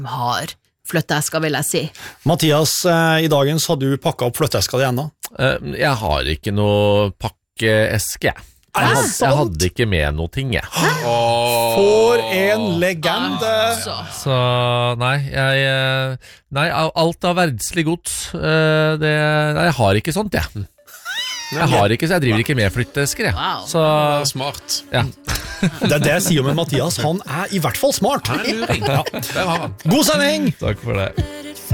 har flytteesker, vil jeg si. Mathias, i dagens hadde du pakket opp flytteesker det ennå? Jeg har ikke noe pakkeeske. Jeg hadde ikke med noe ting, jeg. For en legende! Så nei, alt av verdslig gods, jeg har ikke sånt, jeg. Jeg driver ikke med flytteesker, jeg. Wow. Så, Det smart. ja. Det det jeg sier om en Mathias, han i hvert fall smart. Han luring. Der har han. God sending! Takk for det.